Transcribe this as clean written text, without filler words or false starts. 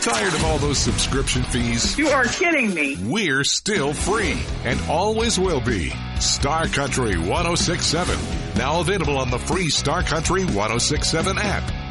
Tired of all those subscription fees? You are kidding me. We're still free and always will be. Star Country 106.7. Now available on the free Star Country 106.7 app.